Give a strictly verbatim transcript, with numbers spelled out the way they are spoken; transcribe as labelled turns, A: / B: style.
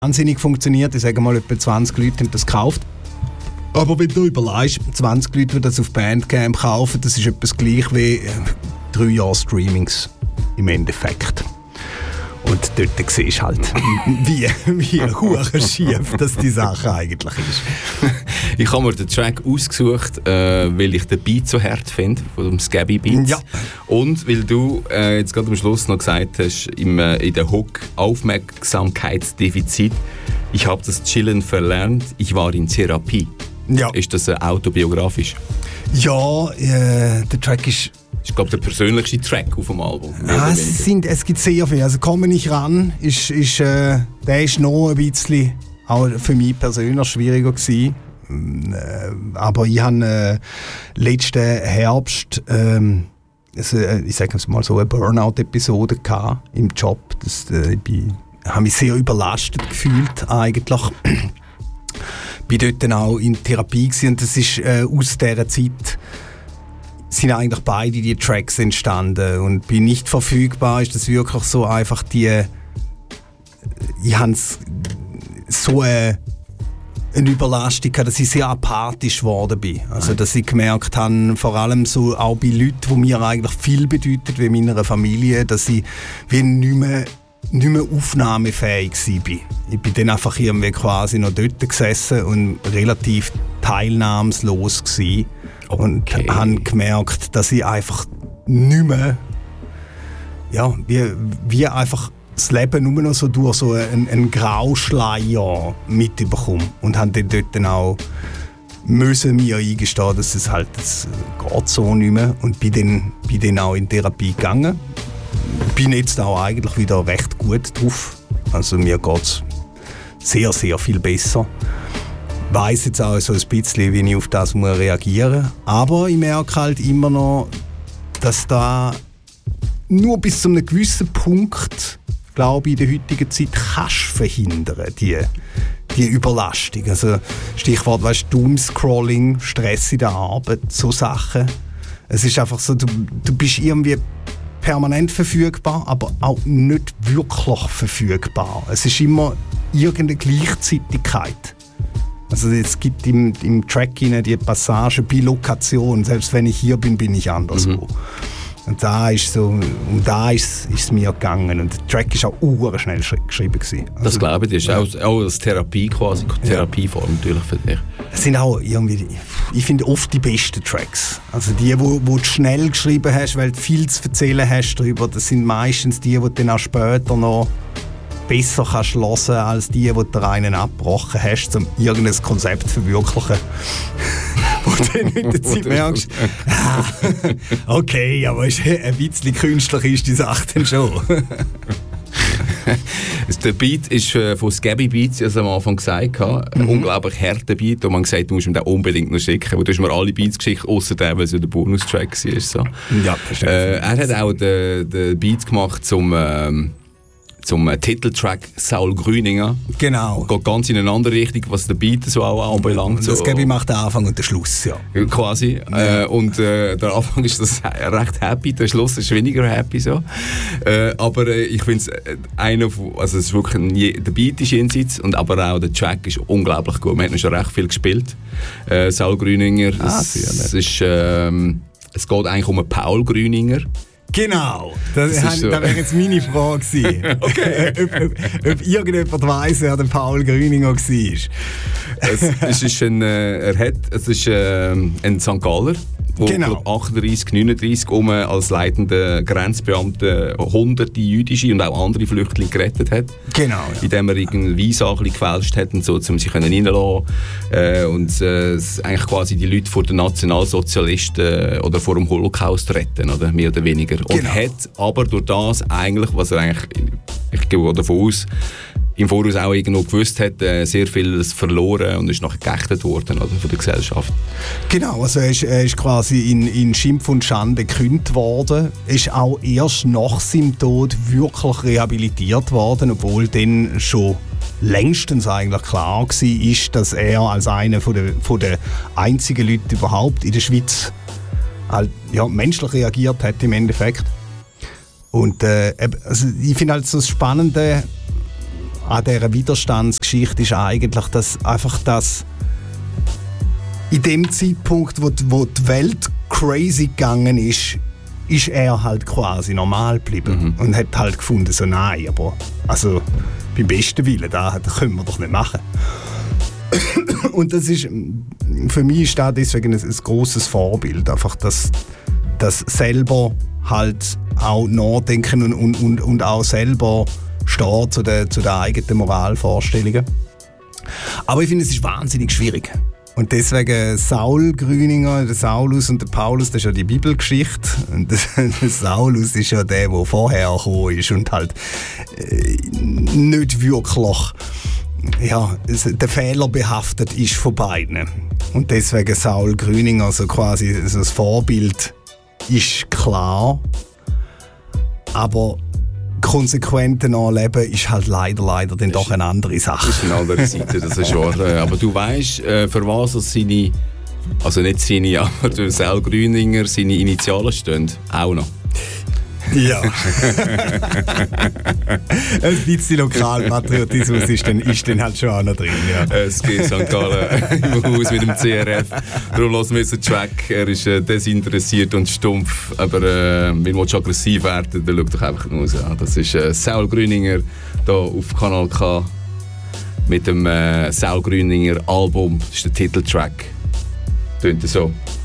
A: wahnsinnig funktioniert. Ich sage mal, etwa zwanzig Leute haben das gekauft. Aber wenn du überlegst, zwanzig Leute, die das auf Bandcamp kaufen, das ist etwas gleich wie äh, drei Jahre Streamings im Endeffekt. Und dort siehst du halt, wie, wie hure schief das die Sache eigentlich ist.
B: Ich habe mir den Track ausgesucht, äh, weil ich den Beat so hart finde, von dem Scabby Beats.
A: Ja.
B: Und weil du äh, jetzt gerade am Schluss noch gesagt hast, im, äh, in der Hook Aufmerksamkeitsdefizit, ich habe das Chillen verlernt, ich war in Therapie.
A: Ja.
B: Ist das äh, autobiografisch?
A: Ja, äh, der Track ist...
B: Das ist, glaube ich, der persönlichste Track auf dem Album.
A: Ah, es, sind, es gibt sehr viele. Also «Komme nicht ran», ist, ist, äh, der ist noch ein bisschen auch für mich persönlich schwieriger gewesen. Äh, aber ich hatte äh, letzten Herbst, ähm, also, ich sage es mal so, eine Burnout-Episode im Job. Das, äh, ich habe mich sehr überlastet gefühlt eigentlich. Ich war dort dann auch in Therapie gewesen, und das ist äh, aus dieser Zeit sind eigentlich beide die Tracks entstanden. Und bei «Nicht verfügbar» ist das wirklich so einfach die... Ich habe so eine, eine Überlastung gehabt, dass ich sehr apathisch geworden bin. Also, dass ich gemerkt habe, vor allem so auch bei Leuten, die mir eigentlich viel bedeuten, wie meiner Familie, dass ich wie nicht mehr, nicht mehr aufnahmefähig war. Ich bin dann einfach irgendwie quasi noch dort gesessen und relativ teilnahmslos gewesen. Und okay. habe gemerkt, dass ich einfach nicht mehr, ja, wie, wie einfach das Leben nur noch so durch so einen, einen Grauschleier mitbekomme. Und habe dann dort dann auch müssen mir eingestehen, dass es halt, das geht so nicht mehr. Und bin dann, bin dann auch in Therapie gegangen. Bin jetzt auch eigentlich wieder recht gut drauf. Also mir geht es sehr, sehr viel besser. Ich weiss jetzt auch so ein bisschen, wie ich auf das muss reagieren muss. Aber ich merke halt immer noch, dass da nur bis zu einem gewissen Punkt, glaube ich, in der heutigen Zeit kannst verhindern, die, die Überlastung. Also Stichwort, weißt du, Doomscrolling, Stress in der Arbeit, so Sachen. Es ist einfach so, du, du bist irgendwie permanent verfügbar, aber auch nicht wirklich verfügbar. Es ist immer irgendeine Gleichzeitigkeit. Also es gibt im, im Track die Passage bei Lokation. Selbst wenn ich hier bin, bin ich anderswo. Mhm. Und da ist so, um da ist, ist es mir gegangen. Und der Track ist auch urschnell geschrieben gewesen. Also,
B: das glaube ich, das ist ja. auch, auch als Therapie quasi, Therapieform natürlich für dich.
A: Es sind auch irgendwie, ich finde oft die besten Tracks. Also die, wo, wo du schnell geschrieben hast, weil du viel zu erzählen hast darüber, das sind meistens die, die du dann auch später noch besser kannst hören als die, die du einen abgebrochen hast, um irgendein Konzept zu verwirklichen. Wo du dann mit der Zeit merkst, ah, okay, aber ein bisschen künstlich ist die Sache dann schon.
B: Der Beat ist äh, von Scabby Beats, wie ich am Anfang gesagt habe, ein mhm. unglaublich harter Beat, und man gesagt, du musst ihm den unbedingt noch schicken. Aber du hast mir alle Beats geschickt, außer der, weil es ja der Bonustrack war. So. Ja, äh, er hat auch den, den Beat gemacht zum... Ähm, zum äh, Titeltrack «Saul Grüninger».
A: Genau.
B: Geht ganz in eine andere Richtung, was der Beat so auch anbelangt.
A: Das Gabi macht den Anfang und den Schluss, ja.
B: Quasi. Ja. Äh, und äh, der Anfang ist das recht happy, der Schluss ist weniger happy. So. Äh, aber äh, ich finde es äh, einer von, also es ist wirklich ein, der Beat ist jenseits, und aber auch der Track ist unglaublich gut. Wir haben schon recht viel gespielt. Äh, «Saul Grüninger»,
A: ah,
B: es, es, ist, ähm, es geht eigentlich um einen Paul Grüninger.
A: Genau, das, das, so. das wäre jetzt meine Frage gewesen. Okay. ob, ob, ob irgendjemand weiss, wer der Paul Grüninger war.
B: es, es ist ein, äh, er hat, es ist äh, ein Sankt Galler, der genau. achtunddreissig, neununddreissig um als leitender Grenzbeamter hunderte jüdische und auch andere Flüchtlinge gerettet hat.
A: Genau. Ja.
B: Indem er irgendwie Visa gefälscht hat und so, um sie reinlassen äh, und äh, eigentlich quasi die Leute vor den Nationalsozialisten äh, oder vor dem Holocaust retten, oder mehr oder weniger. Und genau. hat aber durch das eigentlich, was er eigentlich, ich gehe davon aus, im Voraus auch irgendwo gewusst hat, äh, sehr vieles verloren und ist nachher geächtet worden, oder, von der Gesellschaft. Genau,
A: also er ist, er ist quasi in, in Schimpf und Schande gekündigt worden, ist auch erst nach seinem Tod wirklich rehabilitiert worden, obwohl dann schon längstens eigentlich klar war, dass er als einer von der, von der einzigen Leute überhaupt in der Schweiz halt, ja, menschlich reagiert hat im Endeffekt. Und äh, also ich finde halt so das Spannende an dieser Widerstandsgeschichte ist eigentlich, dass einfach das in dem Zeitpunkt, wo, wo die Welt crazy gegangen ist, ist er halt quasi normal geblieben mhm. und hat halt gefunden, so nein, aber also beim besten Willen, das können wir doch nicht machen. Und das ist, für mich ist das deswegen ein, ein grosses Vorbild, einfach das, das selber halt auch nachdenken und, und, und, und auch selber stehen zu den, zu den eigenen Moralvorstellungen. Aber ich finde, es ist wahnsinnig schwierig. Und deswegen Saul Grüninger, der Saulus und der Paulus, das ist ja die Bibelgeschichte. Und der Saulus ist ja der, der vorher gekommen ist und halt äh, nicht wirklich ja, der Fehler behaftet ist von beiden. Und deswegen Saul Grüninger, also quasi also das Vorbild ist klar, aber konsequent anleben ist halt leider, leider dann doch eine andere Sache.
B: Das ist eine andere Seite, das ist wahr. Aber du weißt, für was seine, also nicht seine, aber der Saul Grüninger seine Initialen stehen? Auch noch.
A: Ja. Ein bisschen Lokalpatriotismus ist dann, ist dann halt schon auch noch drin. Ja.
B: Es geht Sankt Gallen im Haus mit dem C R F. Darum hören wir jetzt den Track. Er ist äh, desinteressiert und stumpf. Aber äh, wenn du aggressiv werden, dann schau doch einfach nur raus. Ja. Das ist äh, Saul Grüninger hier auf Kanal K mit dem äh, Saul Grüninger Album. Das ist der Titeltrack. Tönt so.